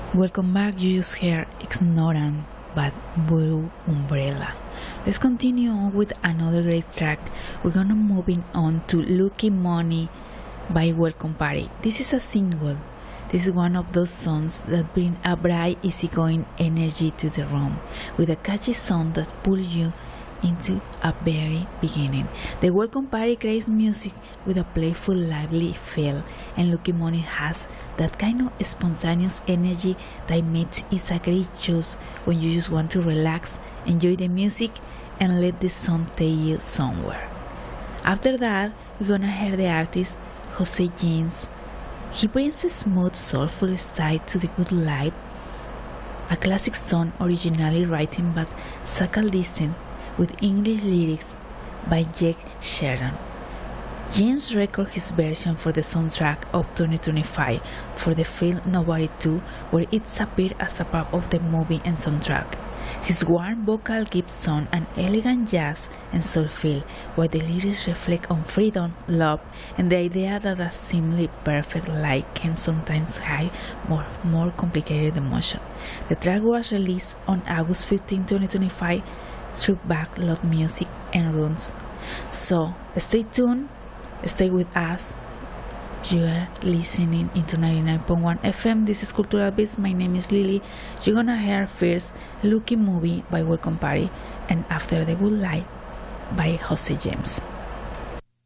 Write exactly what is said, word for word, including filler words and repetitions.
Welcome back, you just heard Ignorant by Blue Umbrella. Let's continue on with another great track. We're gonna moving on to Lucky Money by Welcome Party. This is a single. This is one of those songs that bring a bright, easygoing energy to the room, with a catchy song that pulls you into a very beginning. The Welcome Party creates music with a playful, lively feel, and Lucky Money has that kind of spontaneous energy that makes it a great choice when you just want to relax, enjoy the music, and let the song take you somewhere. After that, we're gonna hear the artist Jose James. He brings a smooth, soulful style to the good life, a classic song originally written by Sacal Distant with English lyrics by Jake Sheridan. James recorded his version for the soundtrack of twenty twenty-five for the film Nobody two, where it appeared as a part of the movie and soundtrack. His warm vocal gives song an elegant jazz and soul feel, while the lyrics reflect on freedom, love, and the idea that a seemingly perfect life can sometimes hide more, more complicated emotion. The track was released on August fifteenth, twenty twenty-five through Backlot Music and Runes. So stay tuned, stay with us. You are listening into ninety-nine point one F M. This is Cultural Beats. My name is Lily. You're gonna hear first Lucky Movie by Welcome Party, and after The Good Life by Jose James.